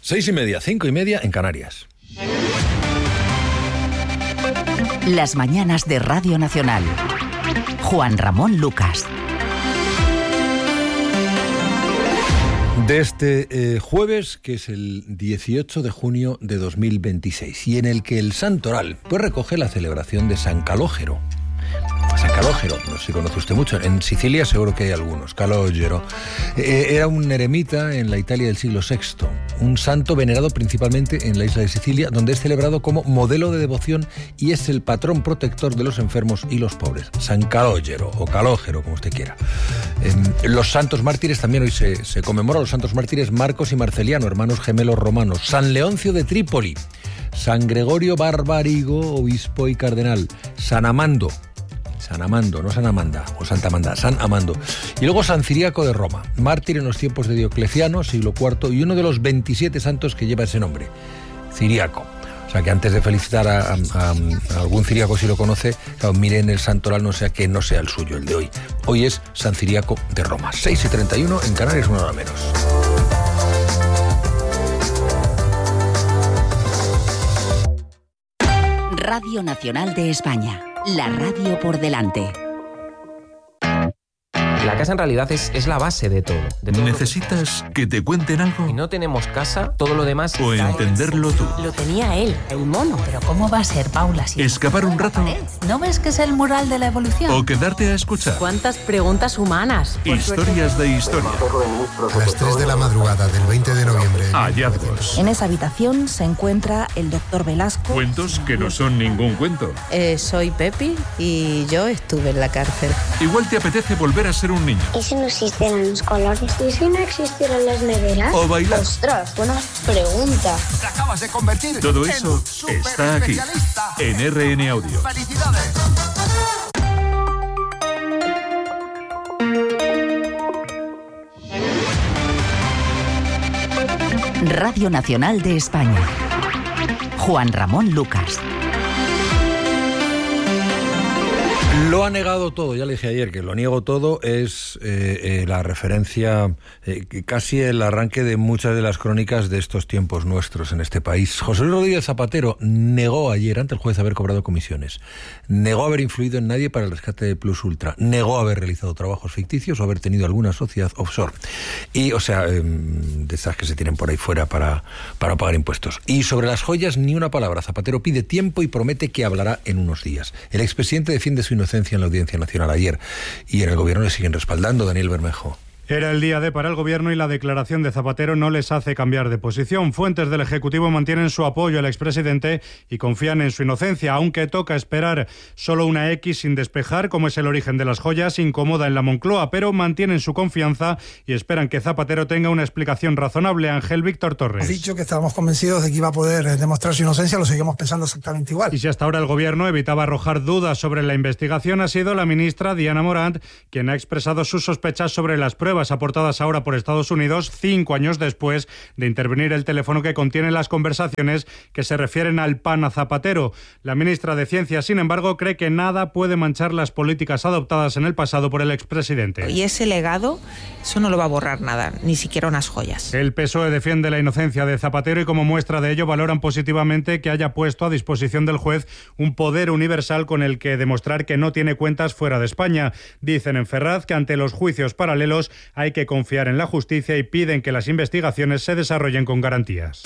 6:30, 5:30 en Canarias. Las mañanas de Radio Nacional. Juan Ramón Lucas. De este jueves, que es el 18 de junio de 2026, y en el que el Santoral pues recoge la celebración de San Calógero. San Calógero, no sé si conoce usted mucho, en Sicilia seguro que hay algunos. Calógero era un eremita en la Italia del siglo VI, un santo venerado principalmente en la isla de Sicilia, donde es celebrado como modelo de devoción y es el patrón protector de los enfermos y los pobres. San Calógero, o Calógero, como usted quiera. Los santos mártires, también hoy se conmemora los santos mártires Marcos y Marceliano, hermanos gemelos romanos. San Leoncio de Trípoli, San Gregorio Barbarigo, obispo y cardenal. San Amando, no San Amanda o Santa Amanda, San Amando. Y luego San Ciriaco de Roma, mártir en los tiempos de Diocleciano, siglo IV, y uno de los 27 santos que lleva ese nombre, Ciriaco. O sea que antes de felicitar a algún ciriaco, si lo conoce, claro, miren el santoral, no sea que no sea el suyo, el de hoy. Hoy es San Ciriaco de Roma. 6:31 en Canarias, una hora menos. Radio Nacional de España. La radio por delante. La casa en realidad es la base de todo. ¿Necesitas que te cuenten algo? Si no tenemos casa, todo lo demás... O entenderlo tú. Lo tenía él, el mono. Pero ¿cómo va a ser, Paula? Si ¿escapar un rato? ¿No ves que es el mural de la evolución? ¿O quedarte a escuchar? ¿Cuántas preguntas humanas? Historias de historia. A las 3 de la madrugada del 20 de noviembre. Hallazgos. En esa habitación se encuentra el doctor Velasco. Cuentos que no son ningún cuento. Soy Pepi y yo estuve en la cárcel. Igual te apetece volver a ser un niño. ¿Y si no existieran los colores? ¿Y si no existieran las neveras? O bailar. ¡Ostras, buena pregunta! Te acabas de convertir. Todo eso está aquí, en RN Audio. ¡Felicidades! Radio Nacional de España. Juan Ramón Lucas. Lo ha negado todo, ya le dije ayer que lo niego todo, es la referencia, casi el arranque de muchas de las crónicas de estos tiempos nuestros en este país. José Luis Rodríguez Zapatero negó ayer ante el juez haber cobrado comisiones, negó haber influido en nadie para el rescate de Plus Ultra, negó haber realizado trabajos ficticios o haber tenido alguna sociedad offshore. Y, o sea, de esas que se tienen por ahí fuera para pagar impuestos. Y sobre las joyas, ni una palabra. Zapatero pide tiempo y promete que hablará en unos días. El expresidente defiende su inocencia en la Audiencia Nacional ayer y en el gobierno le siguen respaldando. Daniel Bermejo. Era el día D para el gobierno y la declaración de Zapatero no les hace cambiar de posición. Fuentes del Ejecutivo mantienen su apoyo al expresidente y confían en su inocencia, aunque toca esperar. Solo una X sin despejar, como es el origen de las joyas, incomoda en la Moncloa, pero mantienen su confianza y esperan que Zapatero tenga una explicación razonable. Ángel Víctor Torres. Hemos dicho que estábamos convencidos de que iba a poder demostrar su inocencia, lo seguimos pensando exactamente igual. Y si hasta ahora el gobierno evitaba arrojar dudas sobre la investigación, ha sido la ministra Diana Morant quien ha expresado sus sospechas sobre las pruebas aportadas ahora por Estados Unidos 5 años después de intervenir el teléfono que contiene las conversaciones que se refieren al PAN a Zapatero. La ministra de Ciencia, sin embargo, cree que nada puede manchar las políticas adoptadas en el pasado por el expresidente. Y ese legado, eso no lo va a borrar nada, ni siquiera unas joyas. El PSOE defiende la inocencia de Zapatero y como muestra de ello valoran positivamente que haya puesto a disposición del juez un poder universal con el que demostrar que no tiene cuentas fuera de España. Dicen en Ferraz que ante los juicios paralelos hay que confiar en la justicia y piden que las investigaciones se desarrollen con garantías.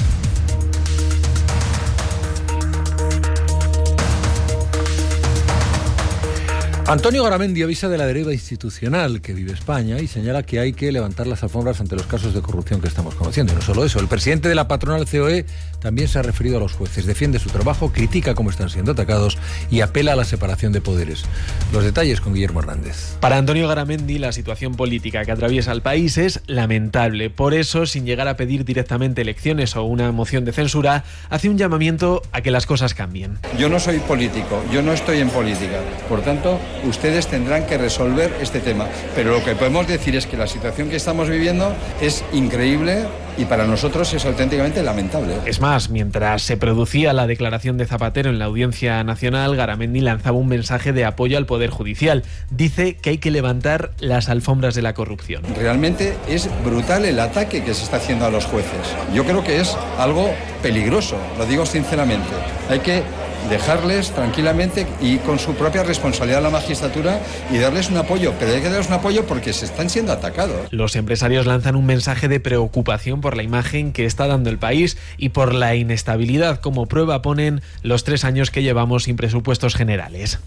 Antonio Garamendi avisa de la deriva institucional que vive España y señala que hay que levantar las alfombras ante los casos de corrupción que estamos conociendo. Y no solo eso, el presidente de la patronal COE también se ha referido a los jueces, defiende su trabajo, critica cómo están siendo atacados y apela a la separación de poderes. Los detalles con Guillermo Hernández. Para Antonio Garamendi, la situación política que atraviesa el país es lamentable. Por eso, sin llegar a pedir directamente elecciones o una moción de censura, hace un llamamiento a que las cosas cambien. Yo no soy político, yo no estoy en política. Por tanto, ustedes tendrán que resolver este tema. Pero lo que podemos decir es que la situación que estamos viviendo es increíble, y para nosotros es auténticamente lamentable. Es más, mientras se producía la declaración de Zapatero en la Audiencia Nacional, Garamendi lanzaba un mensaje de apoyo al Poder Judicial. Dice que hay que levantar las alfombras de la corrupción. Realmente es brutal el ataque que se está haciendo a los jueces. Yo creo que es algo peligroso, lo digo sinceramente. Hay que dejarles tranquilamente y con su propia responsabilidad a la magistratura y darles un apoyo, pero hay que darles un apoyo porque se están siendo atacados. Los empresarios lanzan un mensaje de preocupación por la imagen que está dando el país y por la inestabilidad. Como prueba ponen los 3 años que llevamos sin presupuestos generales.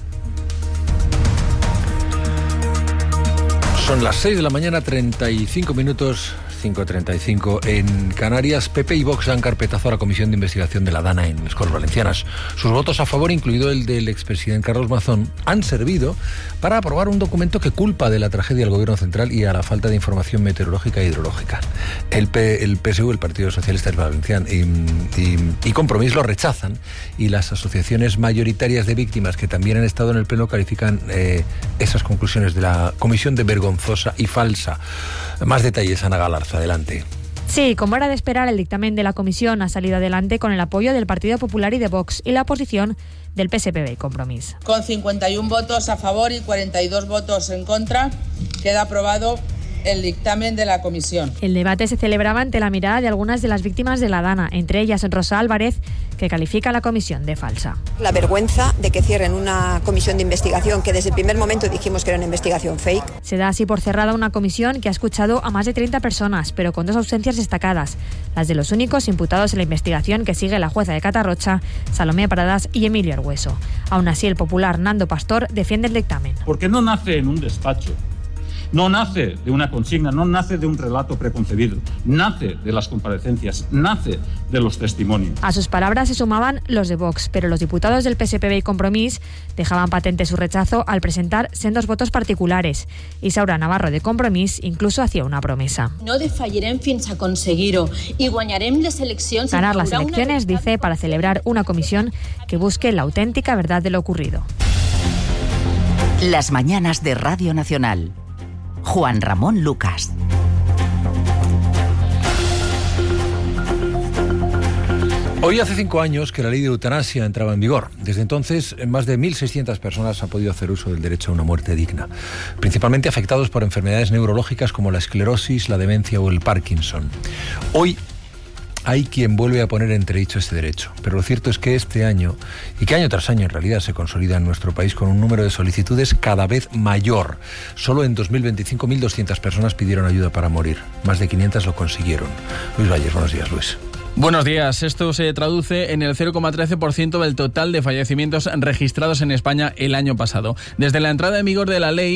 Son las 6 de la mañana, 35 minutos, 5:35 en Canarias. PP y Vox dan carpetazo a la Comisión de Investigación de la Dana en las Cortes Valencianas. Sus votos a favor, incluido el del expresidente Carlos Mazón, han servido para aprobar un documento que culpa de la tragedia al Gobierno Central y a la falta de información meteorológica e hidrológica. El PSU, el Partido Socialista Valenciano y Compromís lo rechazan, y las asociaciones mayoritarias de víctimas que también han estado en el Pleno califican esas conclusiones de la comisión de vergonzosa y falsa. Más detalles, Ana Galarza, adelante. Sí, como era de esperar, el dictamen de la comisión ha salido adelante con el apoyo del Partido Popular y de Vox y la oposición del PSPB y Compromís. Con 51 votos a favor y 42 votos en contra, queda aprobado el dictamen de la comisión. El debate se celebraba ante la mirada de algunas de las víctimas de la Dana, entre ellas Rosa Álvarez, que califica a la comisión de falsa. La vergüenza de que cierren una comisión de investigación que desde el primer momento dijimos que era una investigación fake. Se da así por cerrada una comisión que ha escuchado a más de 30 personas, pero con 2 ausencias destacadas, las de los únicos imputados en la investigación que sigue la jueza de Catarrocha, Salomé Pradas y Emilio Argueso. Aún así, el popular Nando Pastor defiende el dictamen. Porque no nace en un despacho. No nace de una consigna, no nace de un relato preconcebido, nace de las comparecencias, nace de los testimonios. A sus palabras se sumaban los de Vox, pero los diputados del PSPB y Compromís dejaban patente su rechazo al presentar sendos votos particulares. Isaura Navarro, de Compromís, incluso hacía una promesa. No defallirem fins a aconseguir-ho i guanyarem les eleccions. Ganar las elecciones, dice, para celebrar una comisión que busque la auténtica verdad de lo ocurrido. Las mañanas de Radio Nacional. Juan Ramón Lucas. Hoy hace 5 años que la ley de eutanasia entraba en vigor. Desde entonces, más de 1.600 personas han podido hacer uso del derecho a una muerte digna, principalmente afectados por enfermedades neurológicas como la esclerosis, la demencia o el Parkinson. Hoy hay quien vuelve a poner en entredicho este derecho, pero lo cierto es que este año, y que año tras año en realidad se consolida en nuestro país con un número de solicitudes cada vez mayor. Solo en 2025 1.200 personas pidieron ayuda para morir, más de 500 lo consiguieron. Luis Valles, buenos días, Luis. Buenos días. Esto se traduce en el 0,13% del total de fallecimientos registrados en España el año pasado. Desde la entrada en vigor de la ley,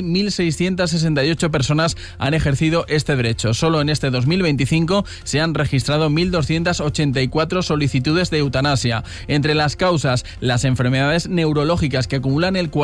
1.668 personas han ejercido este derecho. Solo en este 2025 se han registrado 1.284 solicitudes de eutanasia. Entre las causas, las enfermedades neurológicas, que acumulan el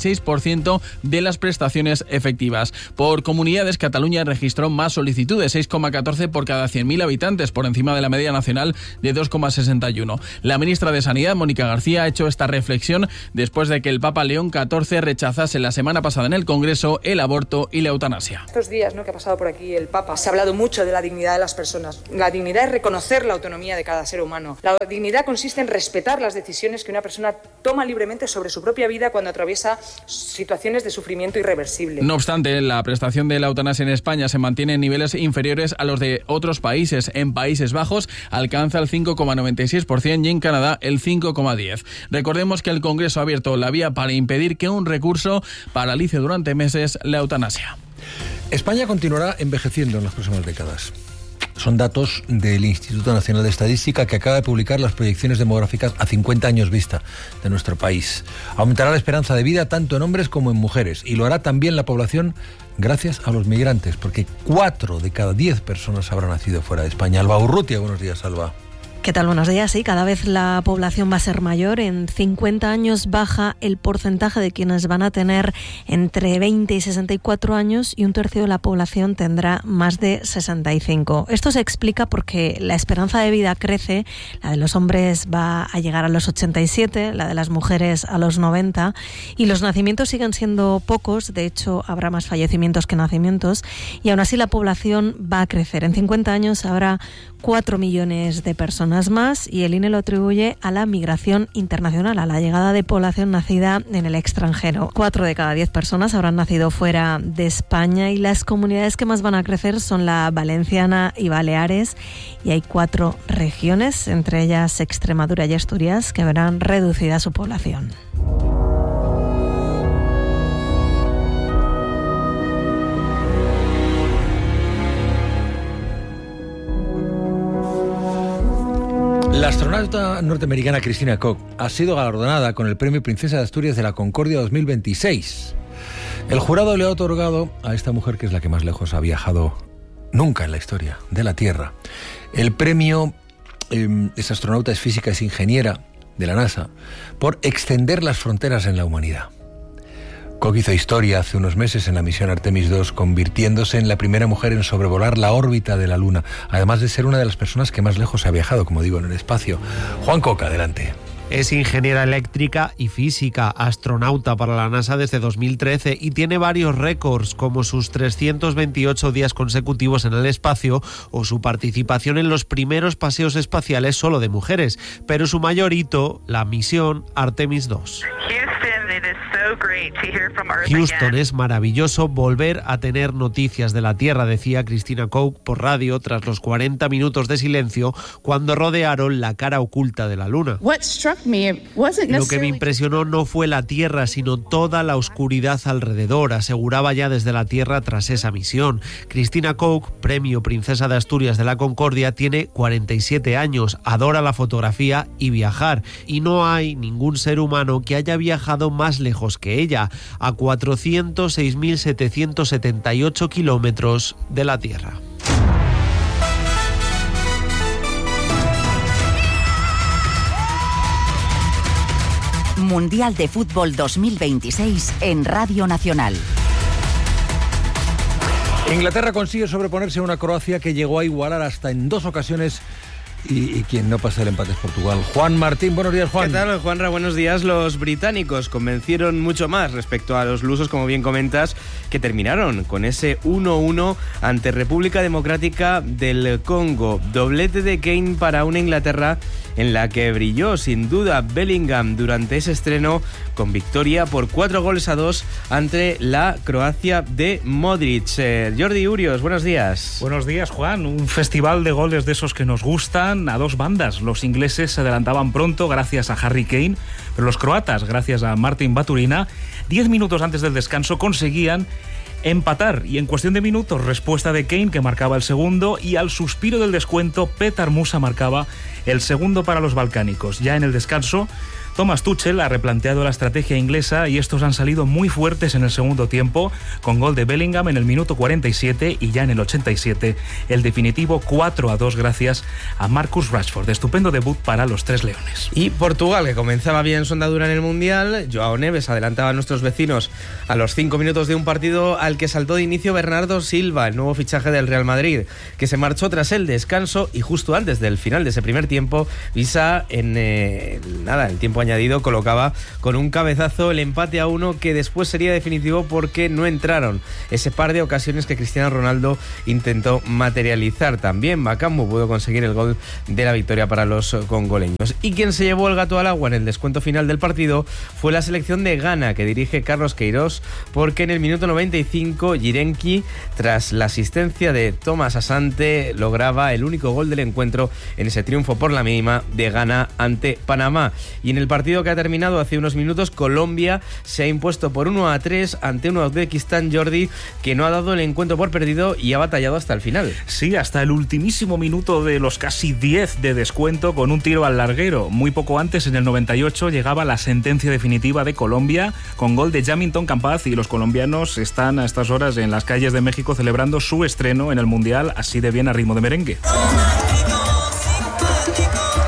46% de las prestaciones efectivas. Por comunidades, Cataluña registró más solicitudes, 6,14 por cada 100.000 habitantes, por encima de la media nacional de 2,61. La ministra de Sanidad, Mónica García, ha hecho esta reflexión después de que el Papa León XIV rechazase la semana pasada en el Congreso el aborto y la eutanasia. Estos días, que ha pasado por aquí el Papa, se ha hablado mucho de la dignidad de las personas. La dignidad es reconocer la autonomía de cada ser humano. La dignidad consiste en respetar las decisiones que una persona toma libremente sobre su propia vida cuando atraviesa situaciones de sufrimiento irreversible. No obstante, la prestación de la eutanasia en España se mantiene en niveles inferiores a los de otros países. En Países Bajos alcanza el 5,96% y en Canadá el 5,10%. Recordemos que el Congreso ha abierto la vía para impedir que un recurso paralice durante meses la eutanasia. España continuará envejeciendo en las próximas décadas. Son datos del Instituto Nacional de Estadística, que acaba de publicar las proyecciones demográficas a 50 años vista de nuestro país. Aumentará la esperanza de vida tanto en hombres como en mujeres, y lo hará también la población gracias a los migrantes, porque 4 de cada 10 personas habrán nacido fuera de España. Alba Urrutia, buenos días, Alba. ¿Qué tal? Buenos días. Sí, cada vez la población va a ser mayor. En 50 años baja el porcentaje de quienes van a tener entre 20 y 64 años y un tercio de la población tendrá más de 65. Esto se explica porque la esperanza de vida crece. La de los hombres va a llegar a los 87, la de las mujeres a los 90 y los nacimientos siguen siendo pocos. De hecho, habrá más fallecimientos que nacimientos y aún así la población va a crecer. En 50 años habrá 4 millones de personas más y el INE lo atribuye a la migración internacional, a la llegada de población nacida en el extranjero. 4 de cada 10 personas habrán nacido fuera de España y las comunidades que más van a crecer son la valenciana y Baleares y hay 4 regiones, entre ellas Extremadura y Asturias, que verán reducida su población. La astronauta norteamericana Christina Koch ha sido galardonada con el Premio Princesa de Asturias de la Concordia 2026. El jurado le ha otorgado a esta mujer, que es la que más lejos ha viajado nunca en la historia de la Tierra. El premio, esta astronauta es física, es ingeniera de la NASA, por extender las fronteras en la humanidad. Koch hizo historia hace unos meses en la misión Artemis II, convirtiéndose en la primera mujer en sobrevolar la órbita de la Luna, además de ser una de las personas que más lejos ha viajado, como digo, en el espacio. Juan Coca, adelante. Es ingeniera eléctrica y física, astronauta para la NASA desde 2013 y tiene varios récords, como sus 328 días consecutivos en el espacio o su participación en los primeros paseos espaciales solo de mujeres. Pero su mayor hito, la misión Artemis II. Houston, es maravilloso volver a tener noticias de la Tierra, decía Christina Koch por radio tras los 40 minutos de silencio cuando rodearon la cara oculta de la Luna. Lo que me impresionó no fue la Tierra, sino toda la oscuridad alrededor, aseguraba ya desde la Tierra tras esa misión. Christina Koch, premio Princesa de Asturias de la Concordia, tiene 47 años, adora la fotografía y viajar, y no hay ningún ser humano que haya viajado más lejos que ella, a 406.778 kilómetros de la Tierra. Mundial de Fútbol 2026 en Radio Nacional. Inglaterra consigue sobreponerse a una Croacia que llegó a igualar hasta en 2 ocasiones y quien no pasa el empate es Portugal. Juan Martín, buenos días, Juan. ¿Qué tal, Juanra? Buenos días. Los británicos convencieron mucho más respecto a los lusos, como bien comentas, que terminaron con ese 1-1 ante República Democrática del Congo. Doblete de Kane para una Inglaterra en la que brilló sin duda Bellingham durante ese estreno, con victoria por 4-2 ante la Croacia de Modric. Jordi Urios, buenos días. Buenos días, Juan. Un festival de goles de esos que nos gustan a 2 bandas. Los ingleses se adelantaban pronto gracias a Harry Kane, pero los croatas, gracias a Martin Baturina, 10 minutos antes del descanso conseguían empatar y en cuestión de minutos respuesta de Kane, que marcaba el segundo, y al suspiro del descuento Petar Musa marcaba el segundo para los balcánicos. Ya en el descanso, Thomas Tuchel ha replanteado la estrategia inglesa y estos han salido muy fuertes en el segundo tiempo, con gol de Bellingham en el minuto 47 y ya en el 87 el definitivo 4-2 gracias a Marcus Rashford. Estupendo debut para los 3 leones. Y Portugal, que comenzaba bien su andadura en el Mundial. Joao Neves adelantaba a nuestros vecinos a los 5 minutos de un partido al que saltó de inicio Bernardo Silva, el nuevo fichaje del Real Madrid, que se marchó tras el descanso y justo antes del final de ese primer tiempo, Visa en el tiempo añadido colocaba con un cabezazo el empate a 1 que después sería definitivo porque no entraron ese par de ocasiones que Cristiano Ronaldo intentó materializar. También Bakambu pudo conseguir el gol de la victoria para los congoleños. Y quien se llevó el gato al agua en el descuento final del partido fue la selección de Ghana, que dirige Carlos Queiroz, porque en el minuto 95 Yirenki, tras la asistencia de Thomas Asante, lograba el único gol del encuentro en ese triunfo por la mínima de Ghana ante Panamá. Y en el partido que ha terminado hace unos minutos, Colombia se ha impuesto por 1-3 ante un Uzbekistán, Jordi, que no ha dado el encuentro por perdido y ha batallado hasta el final. Sí, hasta el ultimísimo minuto de los casi 10 de descuento, con un tiro al larguero. Muy poco antes, en el 98, llegaba la sentencia definitiva de Colombia con gol de Jamilton Campaz, y los colombianos están a estas horas en las calles de México celebrando su estreno en el Mundial, así de bien a ritmo de merengue.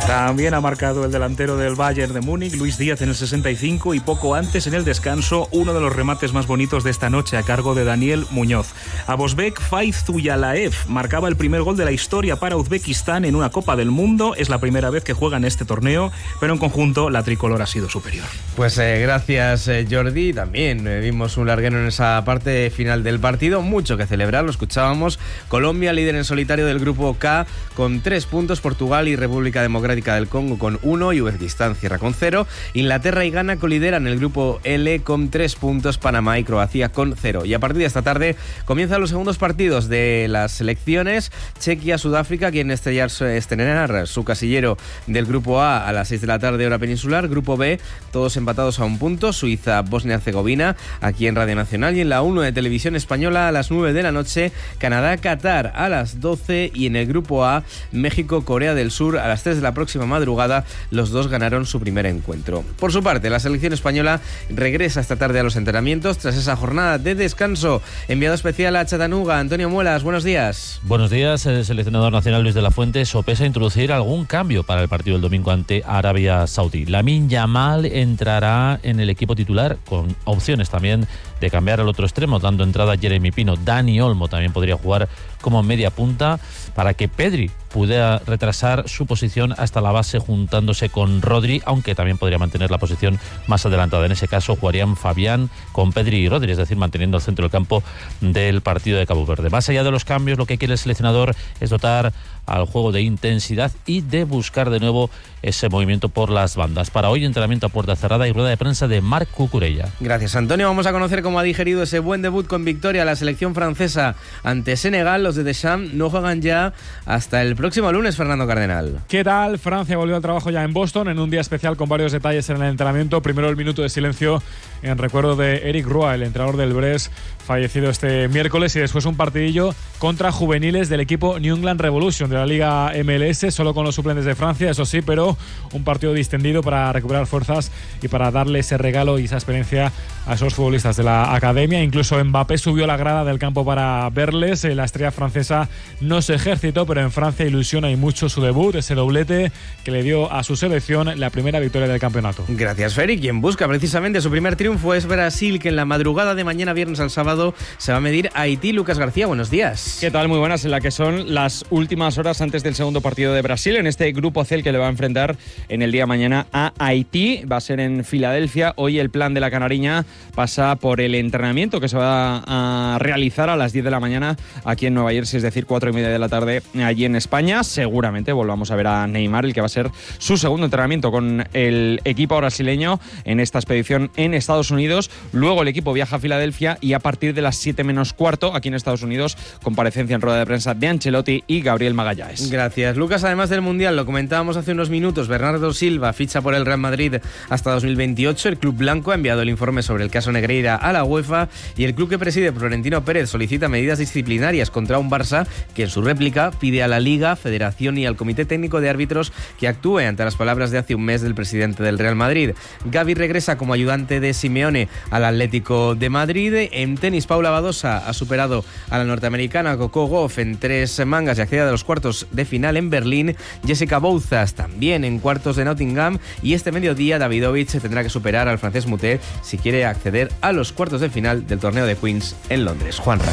También ha marcado el delantero del Bayern de Múnich, Luis Díaz, en el 65, y poco antes, en el descanso, uno de los remates más bonitos de esta noche a cargo de Daniel Muñoz. Abosbek Fayzulalaev marcaba el primer gol de la historia para Uzbekistán en una Copa del Mundo. Es la primera vez que juega en este torneo, pero en conjunto la tricolor ha sido superior. Pues gracias, Jordi. También vimos un larguero en esa parte final del partido. Mucho que celebrar, lo escuchábamos. Colombia, líder en solitario del grupo K, con 3 puntos. Portugal y República Democrática del Congo con 1 y Uzbekistán cierra con 0. Inglaterra y Ghana colideran el grupo L con 3 puntos. Panamá y Croacia con 0. Y a partir de esta tarde comienzan los segundos partidos de las selecciones. Chequia-Sudáfrica, quien estrenar su casillero del grupo A las 6 de la tarde, hora peninsular. Grupo B, todos empatados a 1 punto. Suiza, Bosnia-Herzegovina, aquí en Radio Nacional. Y en la 1 de Televisión Española a las 9 de la noche, Canadá-Qatar a las 12. Y en el grupo A, México-Corea del Sur a las 3 de la próxima madrugada. Los dos ganaron su primer encuentro. Por su parte, la selección española regresa esta tarde a los entrenamientos tras esa jornada de descanso. Enviado especial a Chattanooga, Antonio Muelas, buenos días. Buenos días. El seleccionador nacional Luis de la Fuente sopesa introducir algún cambio para el partido del domingo ante Arabia Saudí. Lamine Yamal entrará en el equipo titular, con opciones también de cambiar al otro extremo, dando entrada a Jeremy Pino. Dani Olmo también podría jugar como media punta para que Pedri pudiera retrasar su posición hasta la base juntándose con Rodri, aunque también podría mantener la posición más adelantada. En ese caso jugarían Fabián con Pedri y Rodri, es decir, manteniendo el centro del campo del partido de Cabo Verde. Más allá de los cambios, lo que quiere el seleccionador es dotar al juego de intensidad y de buscar de nuevo ese movimiento por las bandas. Para hoy, entrenamiento a puerta cerrada y rueda de prensa de Marc Cucurella. Gracias, Antonio. Vamos a conocer cómo ha digerido ese buen debut con victoria la selección francesa ante Senegal. Los de Deschamps no juegan ya hasta el próximo lunes, Fernando Cardenal. ¿Qué tal? Francia volvió al trabajo ya en Boston en un día especial con varios detalles en el entrenamiento. Primero, el minuto de silencio en recuerdo de Eric Roy, el entrenador del Brest, fallecido este miércoles, y después un partidillo contra juveniles del equipo New England Revolution de la Liga MLS, solo con los suplentes de Francia, eso sí, pero un partido distendido para recuperar fuerzas y para darle ese regalo y esa experiencia a esos futbolistas de la academia. Incluso Mbappé subió a la grada del campo para verles. La estrella francesa no se ejercitó, pero en Francia ilusiona y mucho su debut, ese doblete que le dio a su selección la primera victoria del campeonato. Gracias, Feri. Quien busca precisamente su primer triunfo es Brasil, que en la madrugada de mañana viernes al sábado se va a medir a Haití. Lucas García, buenos días. ¿Qué tal? Muy buenas. En la que son las últimas horas antes del segundo partido de Brasil en este grupo C, el que le va a enfrentar en el día de mañana a Haití. Va a ser en Filadelfia. Hoy el plan de la Canariña pasa por el entrenamiento que se va a realizar a las 10 de la mañana aquí en Nueva Jersey, es decir, 4:30 de la tarde allí en España. Seguramente volvamos a ver a Neymar, el que va a ser su segundo entrenamiento con el equipo brasileño en esta expedición en Estados Unidos. Luego el equipo viaja a Filadelfia y a partir de las 7 menos cuarto aquí en Estados Unidos, comparecencia en rueda de prensa de Ancelotti y Gabriel Magallanes. Gracias, Lucas. Además del Mundial, lo comentábamos hace unos minutos, Bernardo Silva ficha por el Real Madrid hasta 2028. El club blanco ha enviado el informe sobre el caso Negreira a la UEFA y el club que preside Florentino Pérez solicita medidas disciplinarias contra un Barça que en su réplica pide a la Liga, Federación y al Comité Técnico de Árbitros que actúe ante las palabras de hace un mes del presidente del Real Madrid. Gavi regresa como ayudante de Simeone al Atlético de Madrid. En tenis, Paula Badosa ha superado a la norteamericana Coco Gauff en 3 mangas y accede a los cuartos de final en Berlín. Jessica Bouzas también en cuartos de Nottingham, y este mediodía Davidovich tendrá que superar al francés Moutet si quiere acceder a los cuartos de final del torneo de Queens en Londres. Juanra.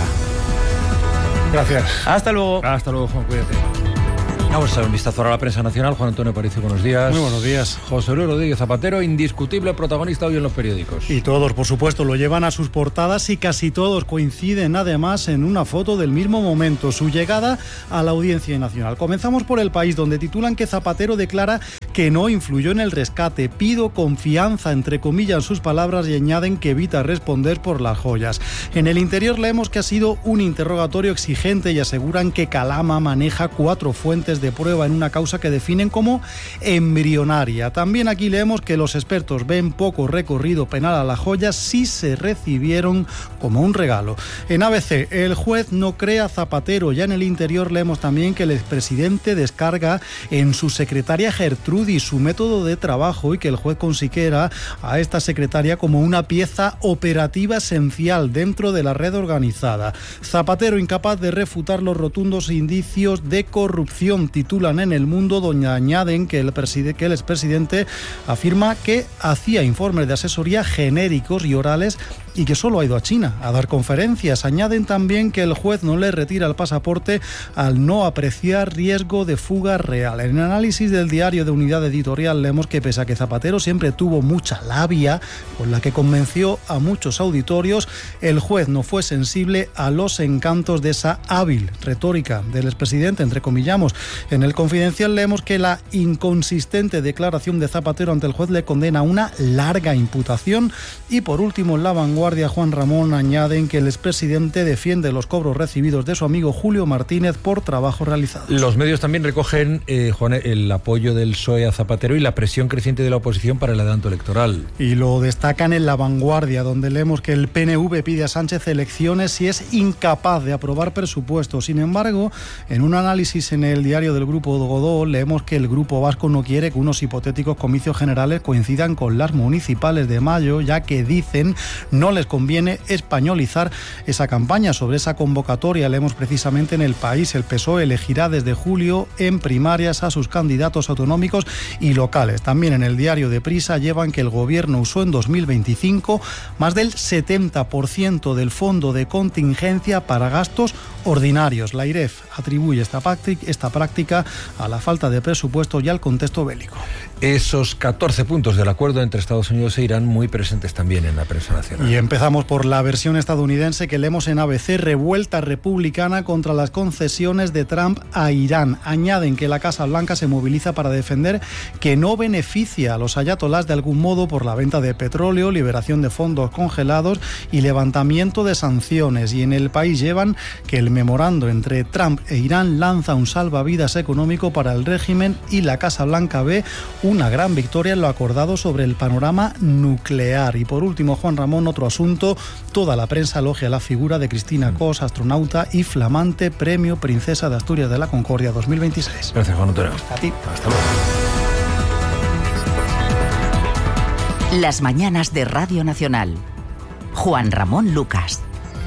Gracias. Hasta luego. Hasta luego, Juan, cuídate. Vamos a echar un vistazo a la prensa nacional. Juan Antonio Aparicio, buenos días. Muy buenos días. José Luis Rodríguez Zapatero, indiscutible protagonista hoy en los periódicos. Y todos, por supuesto, lo llevan a sus portadas y casi todos coinciden además en una foto del mismo momento, su llegada a la Audiencia Nacional. Comenzamos por El País, donde titulan que Zapatero declara que no influyó en el rescate. Pido confianza, entre comillas sus palabras, y añaden que evita responder por las joyas. En El Interior leemos que ha sido un interrogatorio exigente y aseguran que Calama maneja 4 fuentes de prueba en una causa que definen como embrionaria. También aquí leemos que los expertos ven poco recorrido penal a las joyas si se recibieron como un regalo. En ABC, el juez no cree a Zapatero. Ya en El Interior leemos también que el expresidente descarga en su secretaria Gertrude actitud y su método de trabajo, y que el juez considera a esta secretaria como una pieza operativa esencial dentro de la red organizada. Zapatero incapaz de refutar los rotundos indicios de corrupción, titulan en El Mundo, donde añaden que el expresidente afirma que hacía informes de asesoría genéricos y orales y que solo ha ido a China a dar conferencias. Añaden también que el juez no le retira el pasaporte al no apreciar riesgo de fuga real. En el análisis del diario de Unidad Editorial leemos que pese a que Zapatero siempre tuvo mucha labia, con la que convenció a muchos auditorios, el juez no fue sensible a los encantos de esa hábil retórica del expresidente, entrecomillamos. En el Confidencial leemos que la inconsistente declaración de Zapatero ante el juez le condena a una larga imputación. Y por último, en La Vanguardia, Juan Ramón, añaden que el expresidente defiende los cobros recibidos de su amigo Julio Martínez por trabajo realizado. Los medios también recogen, Juan, el apoyo del PSOE a Zapatero y la presión creciente de la oposición para el adelanto electoral. Y lo destacan en La Vanguardia, donde leemos que el PNV pide a Sánchez elecciones si es incapaz de aprobar presupuestos. Sin embargo, en un análisis en el diario del Grupo Godó, leemos que el Grupo Vasco no quiere que unos hipotéticos comicios generales coincidan con las municipales de mayo, ya que dicen no les conviene españolizar esa campaña. Sobre esa convocatoria leemos precisamente en El País: el PSOE elegirá desde julio en primarias a sus candidatos autonómicos y locales. También en el diario de Prisa llevan que el gobierno usó en 2025 más del 70% del fondo de contingencia para gastos ordinarios. La IREF atribuye esta práctica a la falta de presupuesto y al contexto bélico. Esos 14 puntos del acuerdo entre Estados Unidos e Irán muy presentes también en la prensa nacional. Y empezamos por la versión estadounidense que leemos en ABC: revuelta republicana contra las concesiones de Trump a Irán. Añaden que la Casa Blanca se moviliza para defender que no beneficia a los ayatolás de algún modo por la venta de petróleo, liberación de fondos congelados y levantamiento de sanciones. Y en El País llevan que el memorando entre Trump e Irán lanza un salvavidas económico para el régimen y la Casa Blanca ve una gran victoria en lo acordado sobre el panorama nuclear. Y por último, Juan Ramón, otro asunto: toda la prensa elogia la figura de Cristina Cos, astronauta y flamante premio Princesa de Asturias de la Concordia 2026. Gracias, Juan Antonio. A ti. Hasta luego. Las mañanas de Radio Nacional. Juan Ramón Lucas.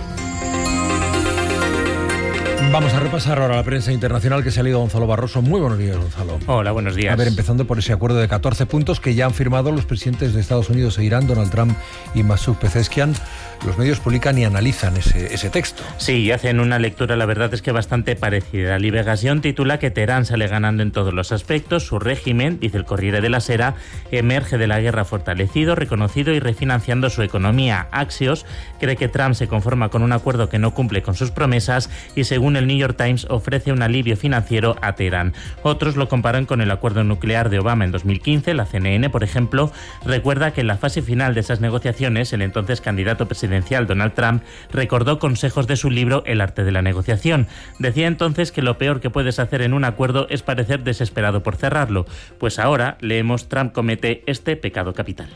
Vamos a repasar ahora la prensa internacional que se ha leído Gonzalo Barroso. Muy buenos días, Gonzalo. Hola, buenos días. A ver, empezando por ese acuerdo de 14 puntos que ya han firmado los presidentes de Estados Unidos e Irán, Donald Trump y Masoud Pezeshkian. Los medios publican y analizan ese texto. Sí, y hacen una lectura, la verdad es que bastante parecida. Liberación titula que Teherán sale ganando en todos los aspectos. Su régimen, dice el Corriere della Sera, emerge de la guerra fortalecido, reconocido y refinanciando su economía. Axios cree que Trump se conforma con un acuerdo que no cumple con sus promesas y, según el New York Times, ofrece un alivio financiero a Teherán. Otros lo comparan con el acuerdo nuclear de Obama en 2015. La CNN, por ejemplo, recuerda que en la fase final de esas negociaciones, el entonces candidato presidencial Donald Trump recordó consejos de su libro El arte de la negociación. Decía entonces que lo peor que puedes hacer en un acuerdo es parecer desesperado por cerrarlo. Pues ahora, leemos, Trump comete este pecado capital.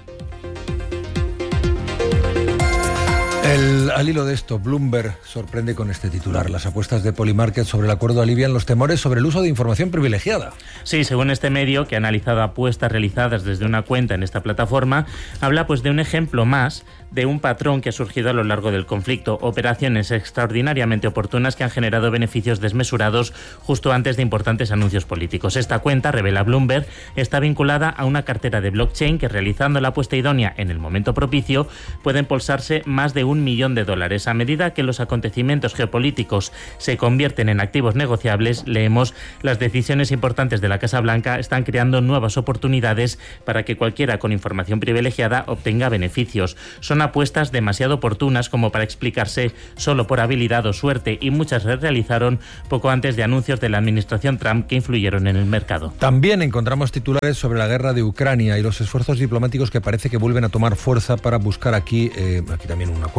Al hilo de esto, Bloomberg sorprende con este titular: las apuestas de Polymarket sobre el acuerdo alivian los temores sobre el uso de información privilegiada. Sí, según este medio, que ha analizado apuestas realizadas desde una cuenta en esta plataforma, habla pues de un ejemplo más de un patrón que ha surgido a lo largo del conflicto: operaciones extraordinariamente oportunas que han generado beneficios desmesurados justo antes de importantes anuncios políticos. Esta cuenta, revela Bloomberg, está vinculada a una cartera de blockchain que, realizando la apuesta idónea en el momento propicio, puede impulsarse más de $1 millón. A medida que los acontecimientos geopolíticos se convierten en activos negociables, leemos, las decisiones importantes de la Casa Blanca están creando nuevas oportunidades para que cualquiera con información privilegiada obtenga beneficios. Son apuestas demasiado oportunas como para explicarse solo por habilidad o suerte, y muchas se realizaron poco antes de anuncios de la administración Trump que influyeron en el mercado. También encontramos titulares sobre la guerra de Ucrania y los esfuerzos diplomáticos que parece que vuelven a tomar fuerza para buscar aquí también un acuerdo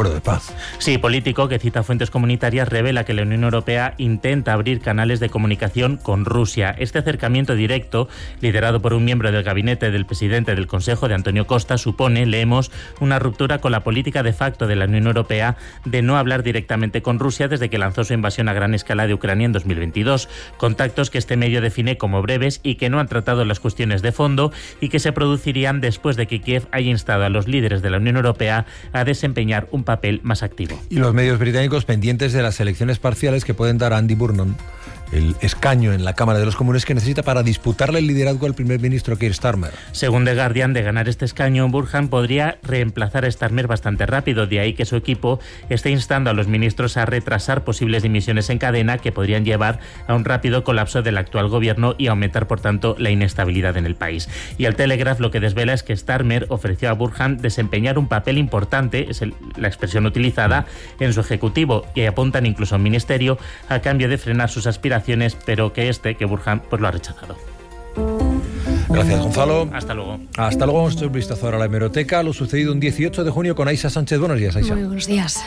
acuerdo de paz. Sí, Político, que cita fuentes comunitarias, revela que la Unión Europea intenta abrir canales de comunicación con Rusia. Este acercamiento directo, liderado por un miembro del gabinete del presidente del Consejo, de Antonio Costa, supone, leemos, una ruptura con la política de facto de la Unión Europea de no hablar directamente con Rusia desde que lanzó su invasión a gran escala de Ucrania en 2022. Contactos que este medio define como breves y que no han tratado las cuestiones de fondo y que se producirían después de que Kiev haya instado a los líderes de la Unión Europea a desempeñar un papel más activo. Y los medios británicos pendientes de las elecciones parciales que pueden dar a Andy Burnham el escaño en la Cámara de los Comunes que necesita para disputarle el liderazgo al primer ministro Keir Starmer. Según The Guardian, de ganar este escaño, Burnham podría reemplazar a Starmer bastante rápido, de ahí que su equipo esté instando a los ministros a retrasar posibles dimisiones en cadena que podrían llevar a un rápido colapso del actual gobierno y aumentar, por tanto, la inestabilidad en el país. Y el Telegraph lo que desvela es que Starmer ofreció a Burnham desempeñar un papel importante, es la expresión utilizada, en su ejecutivo, y apuntan incluso a un ministerio a cambio de frenar sus aspiraciones, pero que Burnham pues lo ha rechazado. Gracias, Gonzalo. Hasta luego. Hasta luego. Vamos a echar un vistazo ahora a la hemeroteca. Lo sucedido un 18 de junio con Aisha Sánchez. Buenos días, Aisha. Muy buenos días.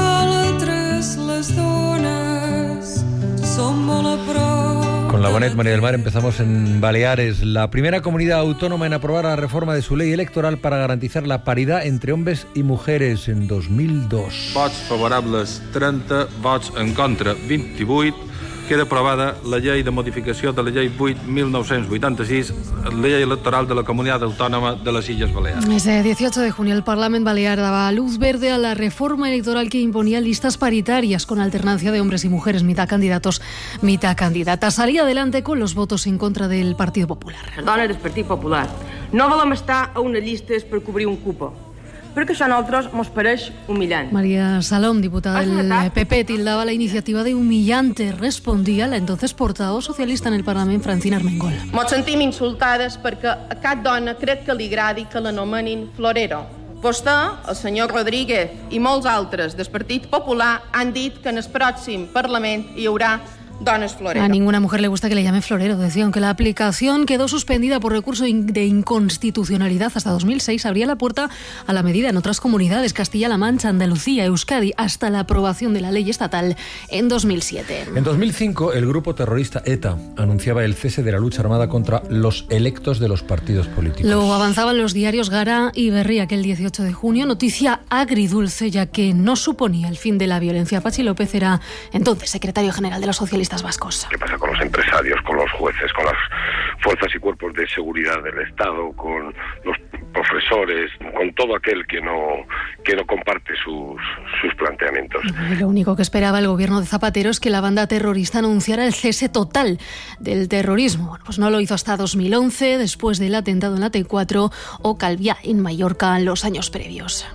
Con la Bonet María del Mar empezamos en Baleares, la primera comunidad autónoma en aprobar la reforma de su ley electoral para garantizar la paridad entre hombres y mujeres en 2002. Vots favorables 30, vots en contra 28. Queda aprobada la llei de modificació de la llei 8/1986, la llei electoral de la Comunidad Autónoma de las Illes Baleares. Ese 18 de junio el Parlamento Balear daba luz verde a la reforma electoral que imponía listas paritarias con alternancia de hombres y mujeres, mitad candidatos, mitad candidatas. Salía adelante con los votos en contra del Partido Popular. Les dones del Partit Popular no volem estar a unes llistes per cobrir un cupo, perquè això a nosaltres mos pareix humillant. María Salom, diputada del PP, tildaba la iniciativa de humillante. Respondía la entonces portavoz socialista en el Parlament, Francina Armengol. Mos sentim insultades perquè a cap dona crec que li agradi que l'anomenin florero. Vostè, el senyor Rodríguez i molts altres del Partit Popular han dit que en el pròxim Parlament hi haurà dones florero. A ninguna mujer le gusta que le llame florero, decía, aunque la aplicación quedó suspendida por recurso de inconstitucionalidad hasta 2006, abría la puerta a la medida en otras comunidades, Castilla-La Mancha, Andalucía, Euskadi, hasta la aprobación de la ley estatal en 2007. En 2005, el grupo terrorista ETA anunciaba el cese de la lucha armada contra los electos de los partidos políticos. Lo avanzaban los diarios Gara y Berri aquel 18 de junio, noticia agridulce, ya que no suponía el fin de la violencia. Pachi López era entonces secretario general de los socialistas vascos. ¿Qué pasa con los empresarios, con los jueces, con las fuerzas y cuerpos de seguridad del Estado, con los profesores, con todo aquel que no comparte sus planteamientos? Lo único que esperaba el gobierno de Zapatero es que la banda terrorista anunciara el cese total del terrorismo. Bueno, pues no lo hizo hasta 2011, después del atentado en la T4 o Calviá, en Mallorca, en los años previos.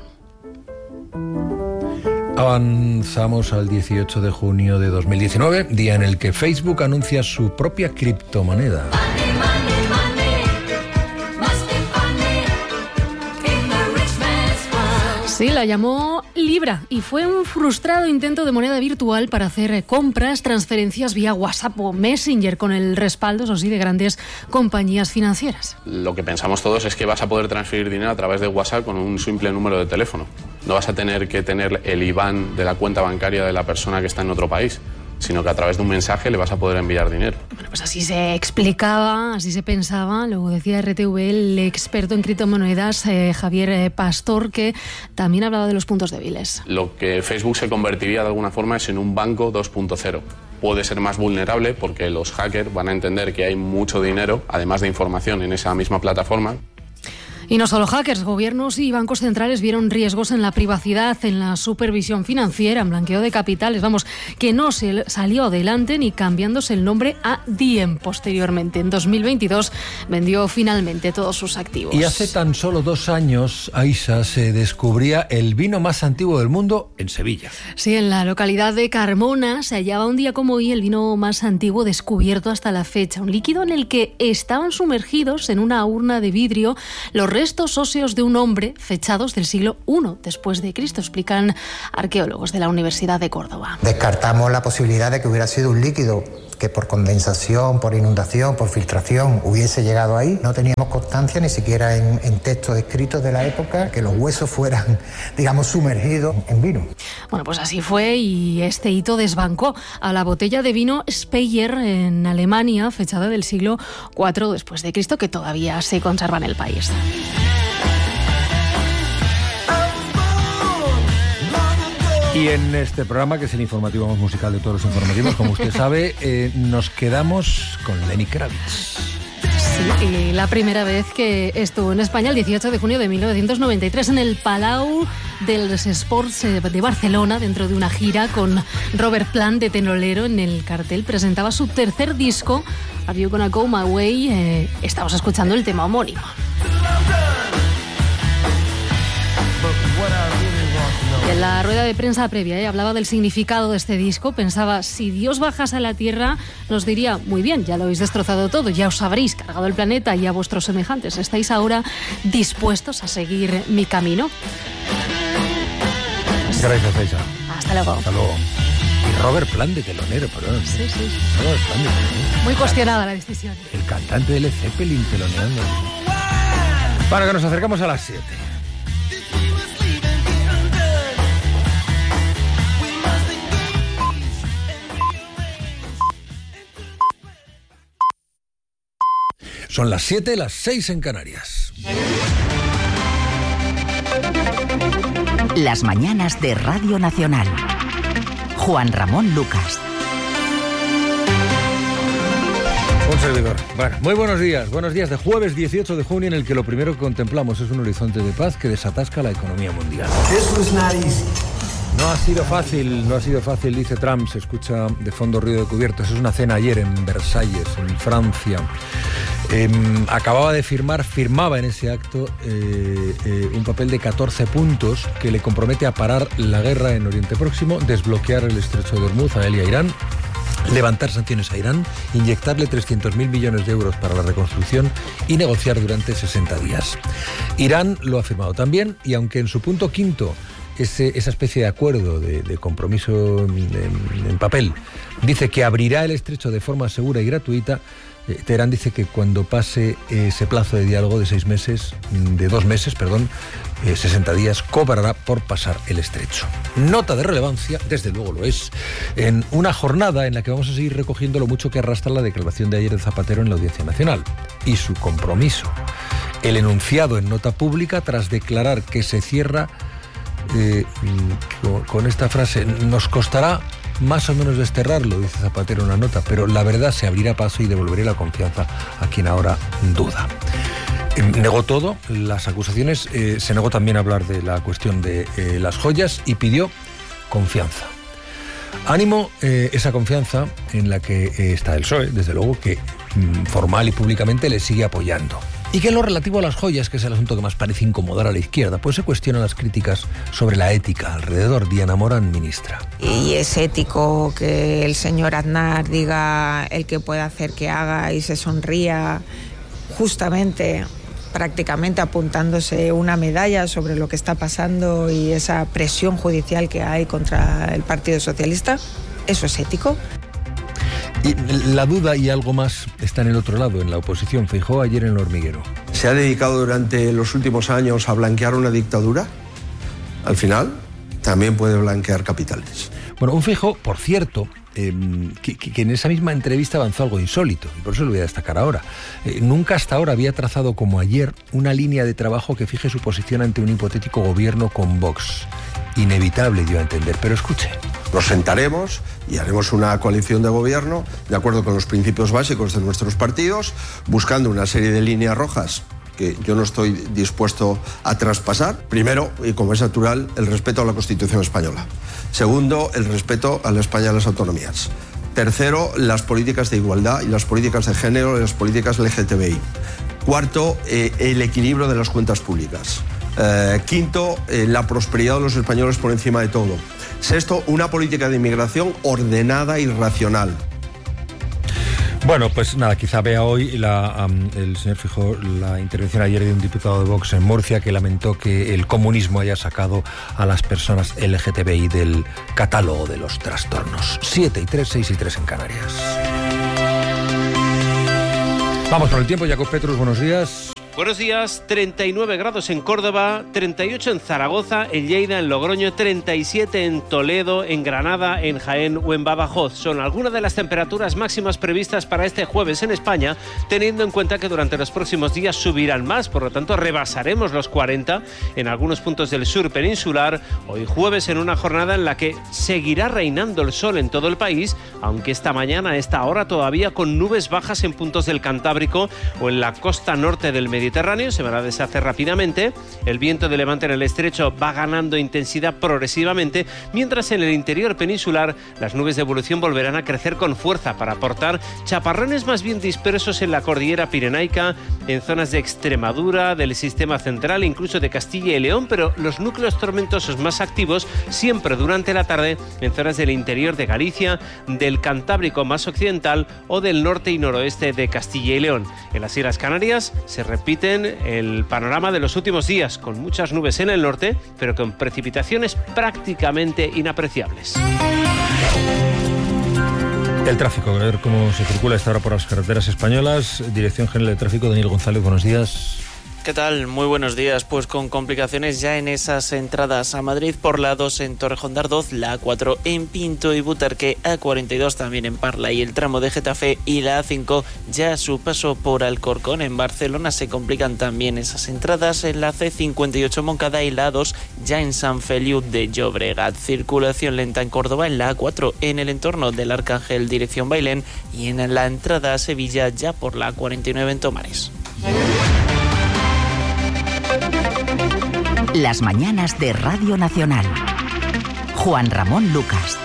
Avanzamos al 18 de junio de 2019, día en el que Facebook anuncia su propia criptomoneda. Sí, la llamó Libra y fue un frustrado intento de moneda virtual para hacer compras, transferencias vía WhatsApp o Messenger con el respaldo, eso sí, de grandes compañías financieras. Lo que pensamos todos es que vas a poder transferir dinero a través de WhatsApp con un simple número de teléfono. No vas a tener que tener el IBAN de la cuenta bancaria de la persona que está en otro país, sino que a través de un mensaje le vas a poder enviar dinero. Bueno, pues así se explicaba, así se pensaba, luego decía RTV el experto en criptomonedas Javier Pastor, que también hablaba de los puntos débiles. Lo que Facebook se convertiría de alguna forma es en un banco 2.0. Puede ser más vulnerable porque los hackers van a entender que hay mucho dinero, además de información, en esa misma plataforma. Y no solo hackers, gobiernos y bancos centrales vieron riesgos en la privacidad, en la supervisión financiera, en blanqueo de capitales. Vamos, que no se salió adelante ni cambiándose el nombre a Diem posteriormente. En 2022 vendió finalmente todos sus activos. Y hace tan solo 2 años, Aisha, se descubría el vino más antiguo del mundo en Sevilla. Sí, en la localidad de Carmona se hallaba un día como hoy el vino más antiguo descubierto hasta la fecha. Un líquido en el que estaban sumergidos en una urna de vidrio los restos óseos de un hombre fechados del siglo I después de Cristo, explican arqueólogos de la Universidad de Córdoba. Descartamos la posibilidad de que hubiera sido un líquido que por condensación, por inundación, por filtración hubiese llegado ahí. No teníamos constancia ni siquiera en textos escritos de la época que los huesos fueran, digamos, sumergidos en vino. Bueno, pues así fue, y este hito desbancó a la botella de vino Speyer en Alemania, fechada del siglo IV después de Cristo, que todavía se conserva en el país. Y en este programa, que es el informativo más musical de todos los informativos, como usted sabe, nos quedamos con Lenny Kravitz. Sí, y la primera vez que estuvo en España, el 18 de junio de 1993, en el Palau dels Esports de Barcelona, dentro de una gira con Robert Plant de tenolero. En el cartel presentaba su tercer disco, Are You Gonna Go My Way. Estamos escuchando el tema homónimo. Y en la rueda de prensa previa hablaba del significado de este disco. Pensaba, si Dios bajase a la tierra, nos diría, muy bien, ya lo habéis destrozado todo, ya os habréis cargado el planeta y a vuestros semejantes. ¿Estáis ahora dispuestos a seguir mi camino? Gracias, Fecha. Hasta luego. Hasta luego. Y Robert Plant de telonero, perdón. Sí. Robert Plant de telonero. Muy cuestionada la decisión. El cantante de Led Zeppelin teloneando. Bueno, que nos acercamos a las 7. Son las 7, las 6 en Canarias. Las mañanas de Radio Nacional. Juan Ramón Lucas. Un servidor. Bueno, muy buenos días de jueves 18 de junio, en el que lo primero que contemplamos es un horizonte de paz que desatasca la economía mundial. No ha sido fácil, dice Trump. Se escucha de fondo ruido de cubiertos. Es una cena ayer en Versalles, en Francia. Firmaba en ese acto un papel de 14 puntos que le compromete a parar la guerra en Oriente Próximo, desbloquear el estrecho de Hormuz a él y a Irán, levantar sanciones a Irán, inyectarle 300.000 millones de euros para la reconstrucción y negociar durante 60 días. Irán lo ha firmado también, y aunque en su punto quinto esa especie de acuerdo de compromiso en papel dice que abrirá el estrecho de forma segura y gratuita, Teherán dice que cuando pase ese plazo de diálogo de 2 meses, 60 días, cobrará por pasar el estrecho. Nota de relevancia, desde luego lo es, en una jornada en la que vamos a seguir recogiendo lo mucho que arrastra la declaración de ayer de Zapatero en la Audiencia Nacional y su compromiso. El enunciado en nota pública tras declarar que se cierra con esta frase: nos costará más o menos desterrarlo, dice Zapatero en una nota, pero la verdad se abrirá paso y devolveré la confianza a quien ahora duda. Negó todo, las acusaciones, se negó también a hablar de la cuestión de las joyas y pidió confianza. Ánimo, esa confianza en la que está el PSOE, desde luego, que formal y públicamente le sigue apoyando. Y que en lo relativo a las joyas, que es el asunto que más parece incomodar a la izquierda, pues se cuestionan las críticas sobre la ética alrededor. Diana Morán, ministra. Y es ético que el señor Aznar diga el que puede hacer que haga y se sonría, justamente, prácticamente apuntándose una medalla sobre lo que está pasando y esa presión judicial que hay contra el Partido Socialista. ¿Eso es ético? Y la duda y algo más está en el otro lado, en la oposición. Feijóo ayer en El Hormiguero. ¿Se ha dedicado durante los últimos años a blanquear una dictadura? Al final, también puede blanquear capitales. Bueno, un Feijóo, por cierto, que en esa misma entrevista avanzó algo insólito, y por eso lo voy a destacar ahora. Nunca hasta ahora había trazado como ayer una línea de trabajo que fije su posición ante un hipotético gobierno con Vox. Inevitable, dio a entender, pero escuche. Nos sentaremos y haremos una coalición de gobierno de acuerdo con los principios básicos de nuestros partidos, buscando una serie de líneas rojas que yo no estoy dispuesto a traspasar. Primero, y como es natural, el respeto a la Constitución española. Segundo, el respeto a la España de las autonomías. Tercero, las políticas de igualdad y las políticas de género y las políticas LGTBI. Cuarto, el equilibrio de las cuentas públicas. Quinto, la prosperidad de los españoles por encima de todo. Sexto, una política de inmigración ordenada y racional. Bueno, pues nada, quizá vea hoy el señor Feijóo la intervención ayer de un diputado de Vox en Murcia que lamentó que el comunismo haya sacado a las personas LGTBI del catálogo de los trastornos. 7:03, 6:03 en Canarias. Vamos con el tiempo, Jacob Petrus, buenos días. Buenos días, 39 grados en Córdoba, 38 en Zaragoza, en Lleida, en Logroño, 37 en Toledo, en Granada, en Jaén o en Badajoz. Son algunas de las temperaturas máximas previstas para este jueves en España, teniendo en cuenta que durante los próximos días subirán más, por lo tanto rebasaremos los 40 en algunos puntos del sur peninsular. Hoy jueves en una jornada en la que seguirá reinando el sol en todo el país, aunque esta mañana, a esta hora, todavía con nubes bajas en puntos del Cantábrico o en la costa norte del Mediterráneo. Se van a deshacer rápidamente. El viento de levante en el estrecho va ganando intensidad progresivamente, mientras en el interior peninsular las nubes de evolución volverán a crecer con fuerza para aportar chaparrones más bien dispersos en la cordillera pirenaica, en zonas de Extremadura, del sistema central, incluso de Castilla y León, pero los núcleos tormentosos más activos siempre durante la tarde en zonas del interior de Galicia, del Cantábrico más occidental o del norte y noroeste de Castilla y León. En las Islas Canarias se repiten el panorama de los últimos días, con muchas nubes en el norte, pero con precipitaciones prácticamente inapreciables. El tráfico, a ver cómo se circula esta hora por las carreteras españolas. Dirección General de Tráfico, Daniel González, buenos días. ¿Qué tal? Muy buenos días. Pues con complicaciones ya en esas entradas a Madrid por la 2 en Torrejón de Ardoz, la A4 en Pinto y Butarque, A42 también en Parla y el tramo de Getafe, y la A5 ya a su paso por Alcorcón. En Barcelona se complican también esas entradas en la C58 Moncada y la A2 ya en San Feliu de Llobregat. Circulación lenta en Córdoba en la A4 en el entorno del Arcángel dirección Bailén y en la entrada a Sevilla ya por la A49 en Tomares. Las mañanas de Radio Nacional. Juan Ramón Lucas.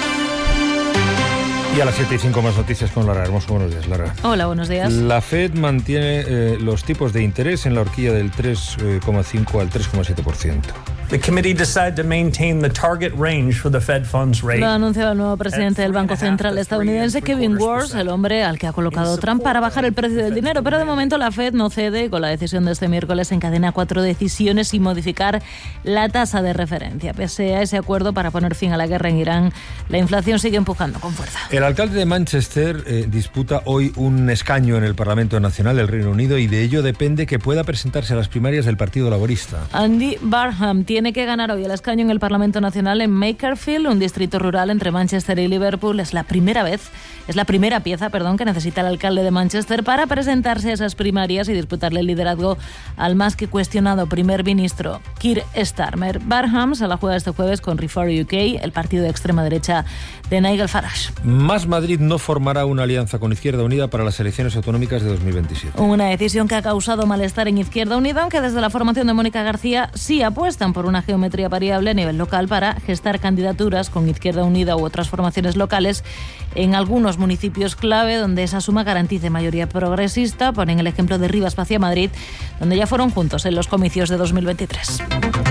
Y a las 7:05 más noticias con Lara Hermoso. Buenos días, Lara. Hola, buenos días. La FED mantiene los tipos de interés en la horquilla del 3,5 al 3,7%. The committee decided to maintain the target range for the Fed funds rate. Lo ha anunciado el nuevo presidente del Banco Central estadounidense, Kevin Warsh, el hombre al que ha colocado Trump para bajar el precio del dinero. Pero de momento la Fed no cede. Con la decisión de este miércoles encadena 4 decisiones sin modificar la tasa de referencia. Pese a ese acuerdo para poner fin a la guerra en Irán, la inflación sigue empujando con fuerza. El alcalde de Manchester disputa hoy un escaño en el Parlamento Nacional del Reino Unido y de ello depende que pueda presentarse a las primarias del Partido Laborista. Andy Barham tiene que ganar hoy el escaño en el Parlamento Nacional en Makerfield, un distrito rural entre Manchester y Liverpool. Es la primera pieza que necesita el alcalde de Manchester para presentarse a esas primarias y disputarle el liderazgo al más que cuestionado primer ministro Keir Starmer. Barham se la juega este jueves con Reform UK, el partido de extrema derecha de Nigel Farage. Más Madrid no formará una alianza con Izquierda Unida para las elecciones autonómicas de 2027. Una decisión que ha causado malestar en Izquierda Unida, aunque desde la formación de Mónica García sí apuestan por una geometría variable a nivel local para gestar candidaturas con Izquierda Unida u otras formaciones locales en algunos municipios clave donde esa suma garantice mayoría progresista. Ponen el ejemplo de Rivas Vacia Madrid, donde ya fueron juntos en los comicios de 2023.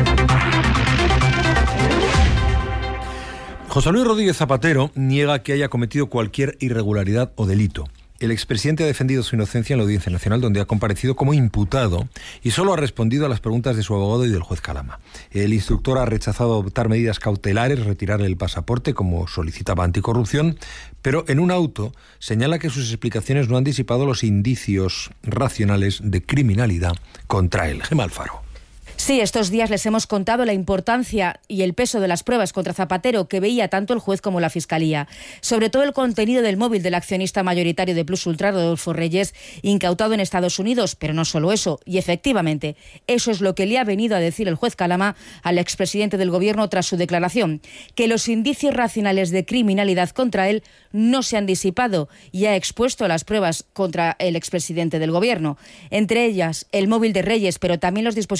José Luis Rodríguez Zapatero niega que haya cometido cualquier irregularidad o delito. El expresidente ha defendido su inocencia en la Audiencia Nacional, donde ha comparecido como imputado y solo ha respondido a las preguntas de su abogado y del juez Calama. El instructor ha rechazado adoptar medidas cautelares, retirarle el pasaporte, como solicitaba Anticorrupción, pero en un auto señala que sus explicaciones no han disipado los indicios racionales de criminalidad contra él. Gemma Alfaro. Sí, estos días les hemos contado la importancia y el peso de las pruebas contra Zapatero que veía tanto el juez como la Fiscalía. Sobre todo el contenido del móvil del accionista mayoritario de Plus Ultra, Rodolfo Reyes, incautado en Estados Unidos, pero no solo eso. Y efectivamente, eso es lo que le ha venido a decir el juez Calama al expresidente del Gobierno tras su declaración, que los indicios racionales de criminalidad contra él no se han disipado y ha expuesto las pruebas contra el expresidente del Gobierno. Entre ellas, el móvil de Reyes, pero también los dispositivos inteligentes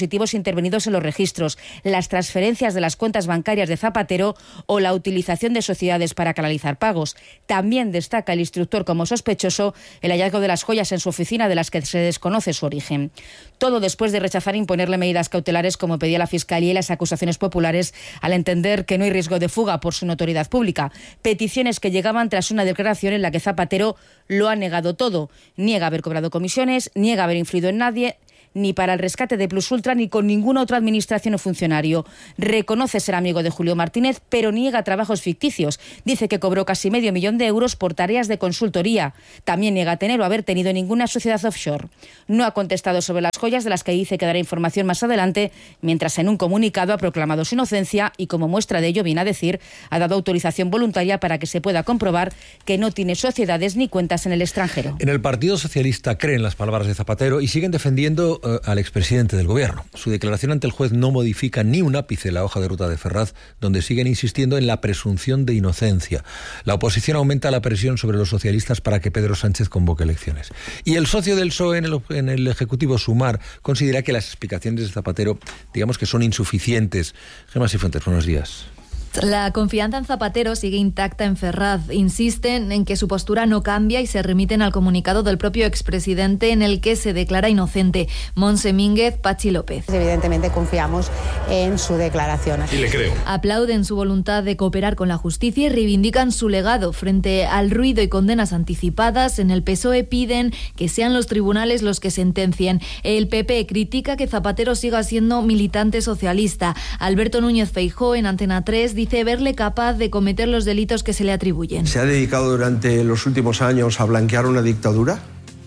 intervenidos en los registros, las transferencias de las cuentas bancarias de Zapatero o la utilización de sociedades para canalizar pagos. También destaca el instructor como sospechoso el hallazgo de las joyas en su oficina de las que se desconoce su origen. Todo después de rechazar imponerle medidas cautelares como pedía la Fiscalía y las acusaciones populares al entender que no hay riesgo de fuga por su notoriedad pública. Peticiones que llegaban tras una declaración en la que Zapatero lo ha negado todo. Niega haber cobrado comisiones, niega haber influido en nadie, ni para el rescate de Plus Ultra ni con ninguna otra administración o funcionario. Reconoce ser amigo de Julio Martínez, pero niega trabajos ficticios. Dice que cobró casi €500,000 por tareas de consultoría. También niega tener o haber tenido ninguna sociedad offshore. No ha contestado sobre las joyas, de las que dice que dará información más adelante, mientras en un comunicado ha proclamado su inocencia y, como muestra de ello, viene a decir, ha dado autorización voluntaria para que se pueda comprobar que no tiene sociedades ni cuentas en el extranjero. En el Partido Socialista creen las palabras de Zapatero y siguen defendiendo al expresidente del gobierno. Su declaración ante el juez no modifica ni un ápice la hoja de ruta de Ferraz, donde siguen insistiendo en la presunción de inocencia. La oposición aumenta la presión sobre los socialistas para que Pedro Sánchez convoque elecciones. Y el socio del PSOE en el Ejecutivo, Sumar, considera que las explicaciones de Zapatero, digamos que son insuficientes. Gemma Sifuentes, buenos días. La confianza en Zapatero sigue intacta en Ferraz. Insisten en que su postura no cambia y se remiten al comunicado del propio expresidente en el que se declara inocente. Montse Mínguez, Pachi López. Evidentemente confiamos en su declaración. Y le creo. Aplauden su voluntad de cooperar con la justicia y reivindican su legado. Frente al ruido y condenas anticipadas, en el PSOE piden que sean los tribunales los que sentencien. El PP critica que Zapatero siga siendo militante socialista. Alberto Núñez Feijóo, en Antena 3, dice verle capaz de cometer los delitos que se le atribuyen. ¿Se ha dedicado durante los últimos años a blanquear una dictadura?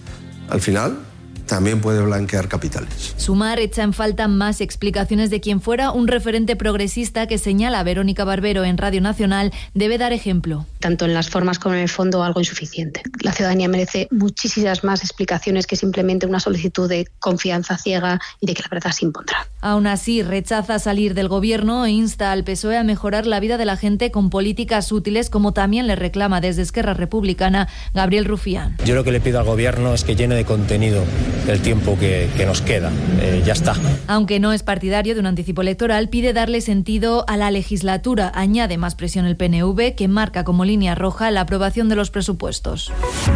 Al final, también puede blanquear capitales. Sumar echa en falta más explicaciones de quien fuera un referente progresista que señala a Verónica Barbero en Radio Nacional debe dar ejemplo. Tanto en las formas como en el fondo algo insuficiente. La ciudadanía merece muchísimas más explicaciones que simplemente una solicitud de confianza ciega y de que la verdad se impondrá. Aún así, rechaza salir del gobierno e insta al PSOE a mejorar la vida de la gente con políticas útiles, como también le reclama desde Esquerra Republicana Gabriel Rufián. Yo lo que le pido al gobierno es que llene de contenido el tiempo que nos queda. Ya está. Aunque no es partidario de un anticipo electoral, pide darle sentido a la legislatura. Añade más presión el PNV, que marca como línea roja la aprobación de los presupuestos.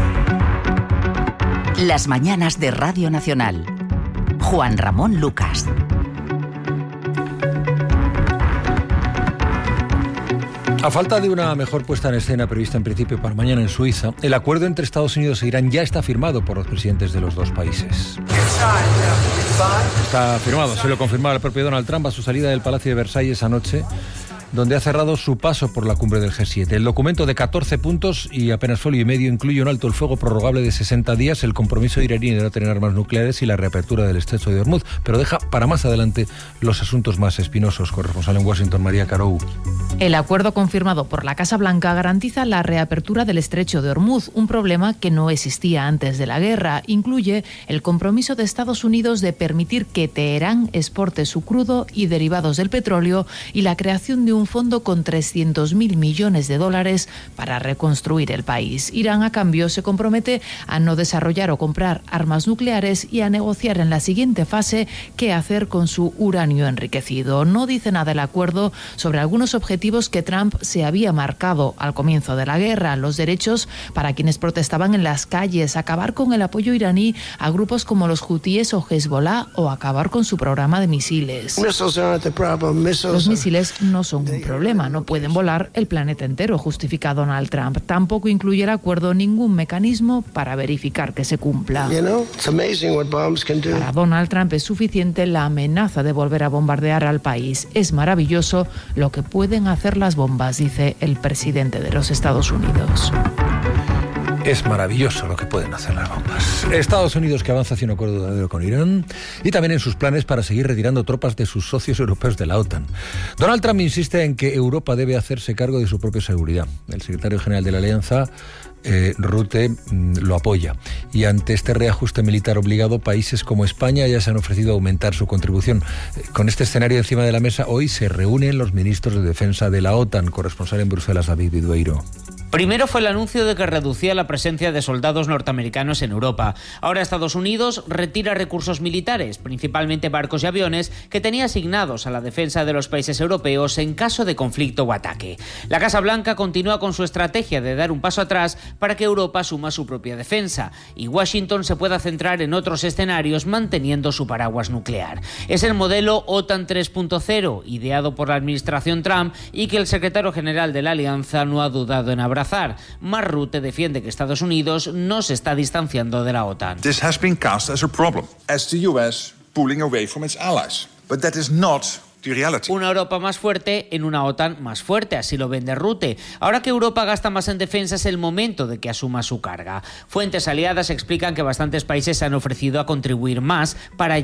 Las mañanas de Radio Nacional. Juan Ramón Lucas. A falta de una mejor puesta en escena prevista en principio para mañana en Suiza, el acuerdo entre Estados Unidos e Irán ya está firmado por los presidentes de los dos países. Está firmado, se lo confirmaba el propio Donald Trump a su salida del Palacio de Versalles anoche, donde ha cerrado su paso por la cumbre del G7. El documento de 14 puntos y apenas folio y medio incluye un alto el fuego prorrogable de 60 días, el compromiso iraní de no tener armas nucleares y la reapertura del estrecho de Hormuz, pero deja para más adelante los asuntos más espinosos. Corresponsal en Washington, María Carou. El acuerdo confirmado por la Casa Blanca garantiza la reapertura del estrecho de Hormuz, un problema que no existía antes de la guerra. Incluye el compromiso de Estados Unidos de permitir que Teherán exporte su crudo y derivados del petróleo y la creación de un fondo con $300.000 millones para reconstruir el país. Irán, a cambio, se compromete a no desarrollar o comprar armas nucleares y a negociar en la siguiente fase qué hacer con su uranio enriquecido. No dice nada el acuerdo sobre algunos objetivos que Trump se había marcado al comienzo de la guerra: los derechos para quienes protestaban en las calles, acabar con el apoyo iraní a grupos como los hutíes o Hezbollah o acabar con su programa de misiles. Los misiles no son un problema, no pueden volar el planeta entero, justifica Donald Trump. Tampoco incluye el acuerdo ningún mecanismo para verificar que se cumpla. Para Donald Trump es suficiente la amenaza de volver a bombardear al país. Es maravilloso lo que pueden hacer las bombas, dice el presidente de los Estados Unidos. Es maravilloso lo que pueden hacer las bombas. Estados Unidos, que avanza hacia un acuerdo duradero con Irán, y también en sus planes para seguir retirando tropas de sus socios europeos de la OTAN. Donald Trump insiste en que Europa debe hacerse cargo de su propia seguridad. El secretario general de la Alianza, Rutte, lo apoya. Y ante este reajuste militar obligado, países como España ya se han ofrecido a aumentar su contribución. Con este escenario encima de la mesa, hoy se reúnen los ministros de defensa de la OTAN. Corresponsal en Bruselas, David Vidueiro. Primero fue el anuncio de que reducía la presencia de soldados norteamericanos en Europa. Ahora Estados Unidos retira recursos militares, principalmente barcos y aviones, que tenía asignados a la defensa de los países europeos en caso de conflicto o ataque. La Casa Blanca continúa con su estrategia de dar un paso atrás para que Europa asuma su propia defensa y Washington se pueda centrar en otros escenarios manteniendo su paraguas nuclear. Es el modelo OTAN 3.0, ideado por la administración Trump y que el secretario general de la Alianza no ha dudado en abrazar. Mark Rutte defiende que Estados Unidos no se está distanciando de la OTAN. This has been cast as a problem, as the US pulling away from its allies. But that is not the reality. Una Europa más fuerte en una OTAN más fuerte, así lo vende Rutte. Ahora que Europa gasta más en defensa es el momento de que asuma su carga. Fuentes aliadas explican que bastantes países se han ofrecido a contribuir más para